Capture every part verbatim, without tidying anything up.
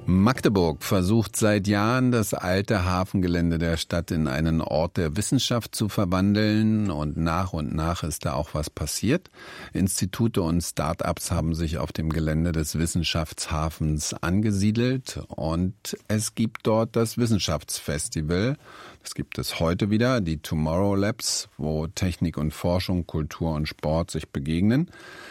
Magdeburg versucht seit Jahren, das alte Hafengelände der Stadt in einen Ort der Wissenschaft zu verwandeln. Und nach und nach ist da auch was passiert. Institute und Start-ups haben sich auf dem Gelände des Wissenschaftshafens angesiedelt. Und es gibt dort das Wissenschaftsfestival. Das gibt es heute wieder, die Tomorrow Labs, wo Technik und Forschung, Kultur und Sport sich begegnen.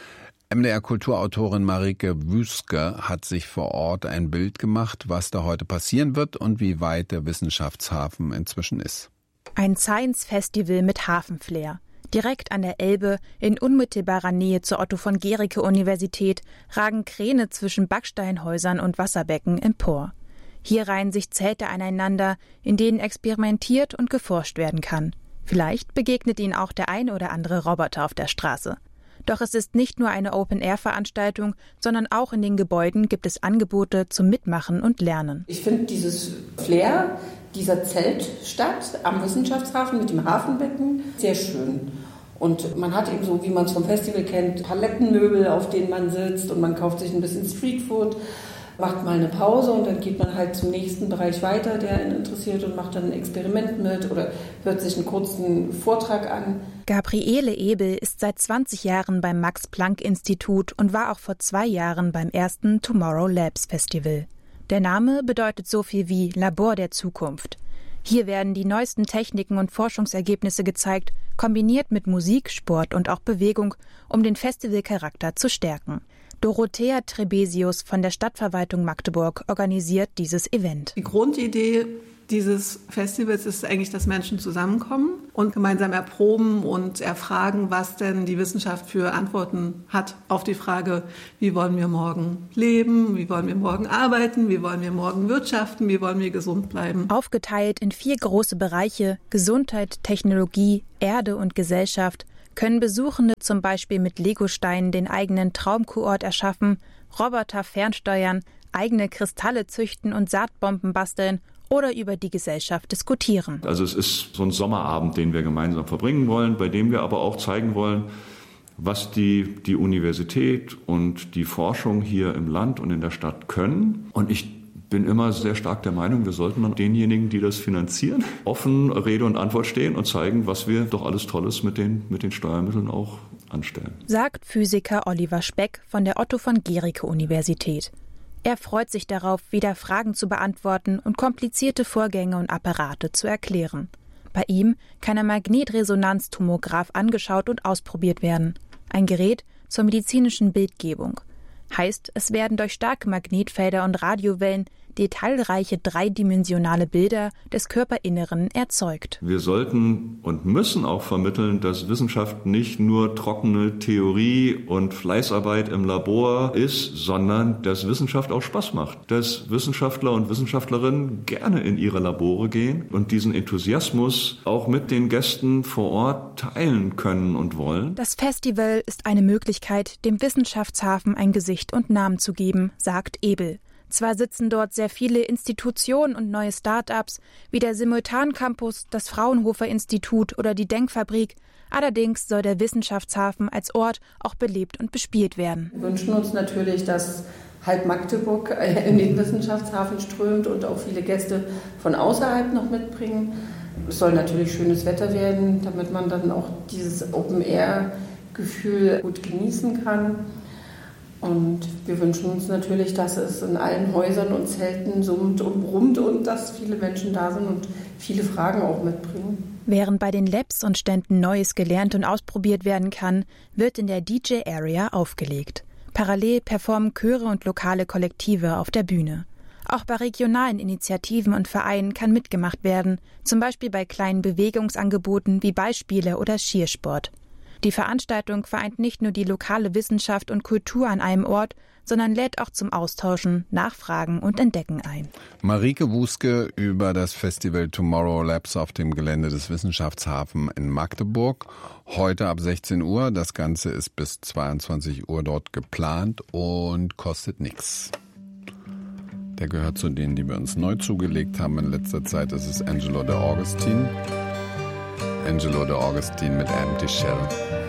M D R-Kulturautorin Marike Wuske hat sich vor Ort ein Bild gemacht, was da heute passieren wird und wie weit der Wissenschaftshafen inzwischen ist. Ein Science-Festival mit Hafenflair. Direkt an der Elbe, in unmittelbarer Nähe zur Otto-von-Guericke-Universität, ragen Kräne zwischen Backsteinhäusern und Wasserbecken empor. Hier reihen sich Zelte aneinander, in denen experimentiert und geforscht werden kann. Vielleicht begegnet Ihnen auch der eine oder andere Roboter auf der Straße. Doch es ist nicht nur eine Open-Air-Veranstaltung, sondern auch in den Gebäuden gibt es Angebote zum Mitmachen und Lernen. Ich finde dieses Flair dieser Zeltstadt am Wissenschaftshafen mit dem Hafenbecken sehr schön. Und man hat eben so, wie man es vom Festival kennt, Palettenmöbel, auf denen man sitzt und man kauft sich ein bisschen Streetfood, macht mal eine Pause und dann geht man halt zum nächsten Bereich weiter, der ihn interessiert und macht dann ein Experiment mit oder hört sich einen kurzen Vortrag an. Gabriele Ebel ist seit zwanzig Jahren beim Max-Planck-Institut und war auch vor zwei Jahren beim ersten Tomorrow Labs Festival. Der Name bedeutet so viel wie Labor der Zukunft. Hier werden die neuesten Techniken und Forschungsergebnisse gezeigt, kombiniert mit Musik, Sport und auch Bewegung, um den Festivalcharakter zu stärken. Dorothea Trebesius von der Stadtverwaltung Magdeburg organisiert dieses Event. Die Grundidee dieses Festivals ist eigentlich, dass Menschen zusammenkommen und gemeinsam erproben und erfragen, was denn die Wissenschaft für Antworten hat auf die Frage, wie wollen wir morgen leben, wie wollen wir morgen arbeiten, wie wollen wir morgen wirtschaften, wie wollen wir gesund bleiben. Aufgeteilt in vier große Bereiche, Gesundheit, Technologie, Erde und Gesellschaft, können Besuchende zum Beispiel mit Legosteinen den eigenen Traumkurort erschaffen, Roboter fernsteuern, eigene Kristalle züchten und Saatbomben basteln oder über die Gesellschaft diskutieren. Also es ist so ein Sommerabend, den wir gemeinsam verbringen wollen, bei dem wir aber auch zeigen wollen, was die, die Universität und die Forschung hier im Land und in der Stadt können. Und ich bin immer sehr stark der Meinung, wir sollten denjenigen, die das finanzieren, offen Rede und Antwort stehen und zeigen, was wir doch alles Tolles mit den, mit den Steuermitteln auch anstellen. Sagt Physiker Oliver Speck von der Otto-von-Guericke-Universität. Er freut sich darauf, wieder Fragen zu beantworten und komplizierte Vorgänge und Apparate zu erklären. Bei ihm kann ein Magnetresonanztomograph angeschaut und ausprobiert werden. Ein Gerät zur medizinischen Bildgebung. Heißt, es werden durch starke Magnetfelder und Radiowellen detailreiche dreidimensionale Bilder des Körperinneren erzeugt. Wir sollten und müssen auch vermitteln, dass Wissenschaft nicht nur trockene Theorie und Fleißarbeit im Labor ist, sondern dass Wissenschaft auch Spaß macht. Dass Wissenschaftler und Wissenschaftlerinnen gerne in ihre Labore gehen und diesen Enthusiasmus auch mit den Gästen vor Ort teilen können und wollen. Das Festival ist eine Möglichkeit, dem Wissenschaftshafen ein Gesicht und Namen zu geben, sagt Ebel. Zwar sitzen dort sehr viele Institutionen und neue Start-ups, wie der Simultan-Campus, das Fraunhofer-Institut oder die Denkfabrik. Allerdings soll der Wissenschaftshafen als Ort auch belebt und bespielt werden. Wir wünschen uns natürlich, dass halb Magdeburg in den Wissenschaftshafen strömt und auch viele Gäste von außerhalb noch mitbringen. Es soll natürlich schönes Wetter werden, damit man dann auch dieses Open-Air-Gefühl gut genießen kann. Und wir wünschen uns natürlich, dass es in allen Häusern und Zelten summt und brummt und dass viele Menschen da sind und viele Fragen auch mitbringen. Während bei den Labs und Ständen Neues gelernt und ausprobiert werden kann, wird in der D J-Area aufgelegt. Parallel performen Chöre und lokale Kollektive auf der Bühne. Auch bei regionalen Initiativen und Vereinen kann mitgemacht werden, zum Beispiel bei kleinen Bewegungsangeboten wie Ballspiele oder Skiersport. Die Veranstaltung vereint nicht nur die lokale Wissenschaft und Kultur an einem Ort, sondern lädt auch zum Austauschen, Nachfragen und Entdecken ein. Marike Wuske über das Festival Tomorrow Labs auf dem Gelände des Wissenschaftshafen in Magdeburg. Heute ab sechzehn Uhr. Das Ganze ist bis zweiundzwanzig Uhr dort geplant und kostet nichts. Der gehört zu denen, die wir uns neu zugelegt haben in letzter Zeit. Das ist Angelo De Augustine. Angelo De Augustine mit Empty Shell.